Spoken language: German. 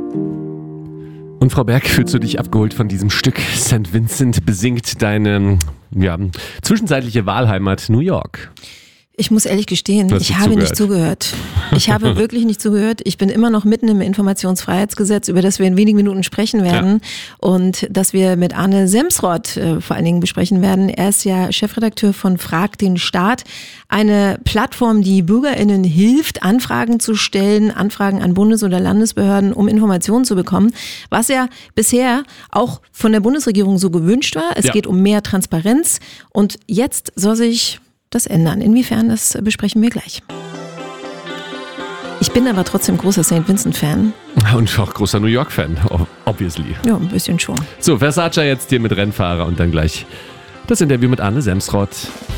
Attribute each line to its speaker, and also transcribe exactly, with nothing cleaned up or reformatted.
Speaker 1: Und Frau Berg, fühlst du dich abgeholt von diesem Stück? Sankt Vincent besingt deine ja, zwischenzeitliche Wahlheimat New York.
Speaker 2: Ich muss ehrlich gestehen, ich habe zugehört. nicht zugehört. Ich habe wirklich nicht zugehört. Ich bin immer noch mitten im Informationsfreiheitsgesetz, über das wir in wenigen Minuten sprechen werden. Ja. Und das wir mit Arne Semsrott äh, vor allen Dingen besprechen werden. Er ist ja Chefredakteur von Frag den Staat. Eine Plattform, die BürgerInnen hilft, Anfragen zu stellen, Anfragen an Bundes- oder Landesbehörden, um Informationen zu bekommen. Was ja bisher auch von der Bundesregierung so gewünscht war. Es ja. geht um mehr Transparenz. Und jetzt soll sich das ändern. Inwiefern, das besprechen wir gleich. Ich bin aber trotzdem großer Sankt Vincent-Fan.
Speaker 1: Und auch großer New York-Fan, obviously.
Speaker 2: Ja, ein bisschen schon.
Speaker 1: So, Versace jetzt hier mit Rennfahrer und dann gleich das Interview mit Arne Semsrott.